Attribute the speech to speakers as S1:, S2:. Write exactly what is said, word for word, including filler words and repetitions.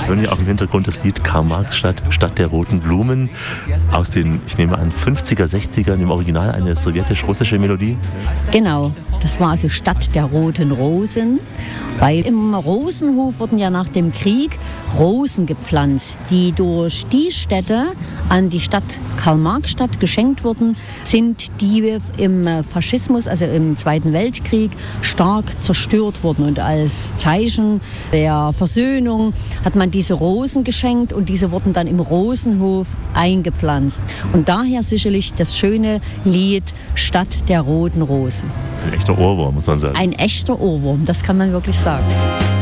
S1: hören ja auch im Hintergrund das Lied Karl-Marx-Stadt, Stadt der roten Blumen aus den, ich nehme an, fünfziger, sechzigern, im Original eine sowjetisch-russische Melodie.
S2: Genau, das war also Stadt der roten Rosen, weil im Rosenhof wurden ja nach dem Krieg Rosen gepflanzt, die durch die Städte an die Stadt Karl-Marx-Stadt geschenkt wurden, sind die im Faschismus, also im Zweiten Weltkrieg, stark zerstört wurden. Und als Zeichen der Versöhnung hat man diese Rosen geschenkt und diese wurden dann im Rosenhof eingepflanzt. Und daher sicherlich das schöne Lied Stadt der roten Rosen.
S1: Ein echter Ohrwurm, muss man sagen.
S2: Ein echter Ohrwurm, das kann man wirklich sagen.